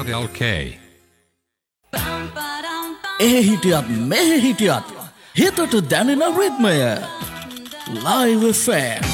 LK. එහි හිටියත් මෙහි හිටියත් හිතට දැනෙන රිද්මය Live FM